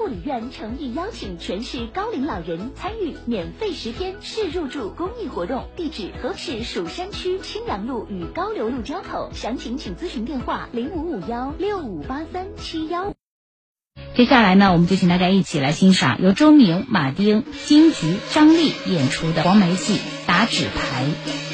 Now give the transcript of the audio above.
护理院诚意邀请全市高龄老人参与免费10天市入住公益活动，地址河北市蜀山区青阳路与高流路交口，详情请咨询电话0551658371。 接下来呢，我们就请大家一起来欣赏由周明、马丁、金菊、张丽演出的黄梅戏《打纸牌》。